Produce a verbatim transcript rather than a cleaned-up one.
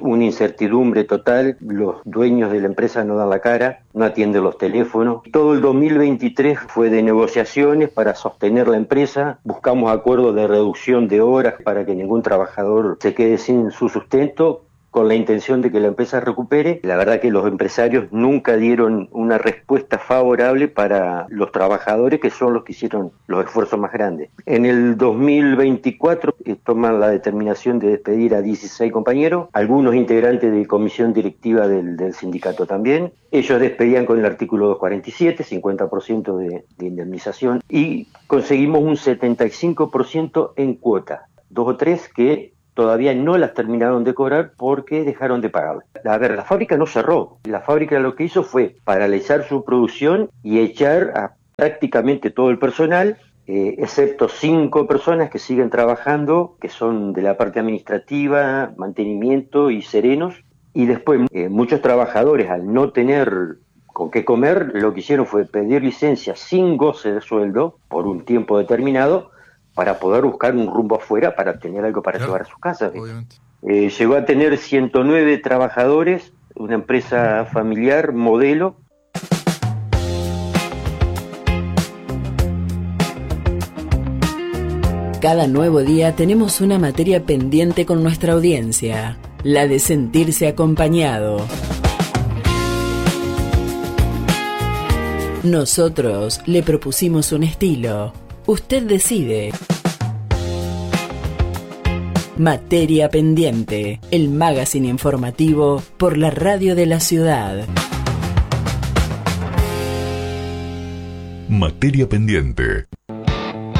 una incertidumbre total, los dueños de la empresa no dan la cara, no atienden los teléfonos. Todo el dos mil veintitrés fue de negociaciones para sostener la empresa, buscamos acuerdos de reducción de horas para que ningún trabajador se quede sin su sustento, con la intención de que la empresa recupere. La verdad que los empresarios nunca dieron una respuesta favorable para los trabajadores, que son los que hicieron los esfuerzos más grandes. En el dos mil veinticuatro eh, toman la determinación de despedir a dieciséis compañeros, algunos integrantes de comisión directiva del, del sindicato también. Ellos despedían con el artículo doscientos cuarenta y siete, cincuenta por ciento de, de indemnización, y conseguimos un setenta y cinco por ciento en cuota. Dos o tres que todavía no las terminaron de cobrar porque dejaron de pagar. A ver, la fábrica no cerró. La fábrica lo que hizo fue paralizar su producción y echar a prácticamente todo el personal, eh, excepto cinco personas que siguen trabajando, que son de la parte administrativa, mantenimiento y serenos. Y después eh, muchos trabajadores, al no tener con qué comer, lo que hicieron fue pedir licencia sin goce de sueldo por un tiempo determinado, para poder buscar un rumbo afuera para tener algo para claro, llevar a su casa. Eh, llegó a tener ciento nueve trabajadores, una empresa familiar, modelo. Cada nuevo día tenemos una materia pendiente con nuestra audiencia, la de sentirse acompañado. Nosotros le propusimos un estilo. Usted decide. Materia Pendiente, el magazine informativo por la radio de la ciudad. Materia Pendiente.